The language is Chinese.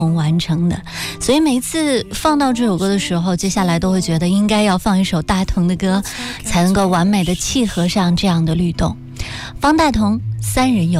完成的，所以每一次放到这首歌的时候，接下来都会觉得应该要放一首大同的歌，才能够完美的契合上这样的律动。方大同《三人游》。